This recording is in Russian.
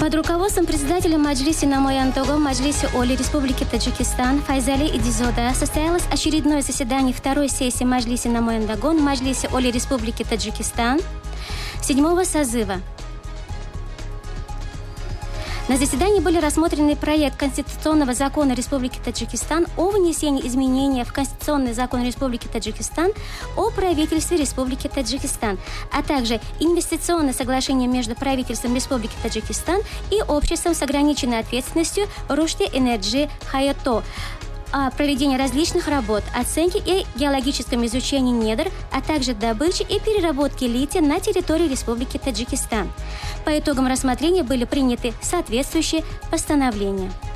Под руководством председателя Маджлиси Намоян-Того Маджлиси Оли Республики Таджикистан Файзали Идизода состоялось очередное заседание второй сессии Маджлиси Намоян-Дагон Маджлиси Оли Республики Таджикистан 7-го созыва. На заседании были рассмотрены проект Конституционного закона Республики Таджикистан о внесении изменений в Конституционный закон Республики Таджикистан о правительстве Республики Таджикистан, а также инвестиционное соглашение между правительством Республики Таджикистан и обществом с ограниченной ответственностью Рушди Энерджи Хайото о проведении различных работ, оценке и геологическом изучении недр, а также добыче и переработке лития на территории Республики Таджикистан. По итогам рассмотрения были приняты соответствующие постановления.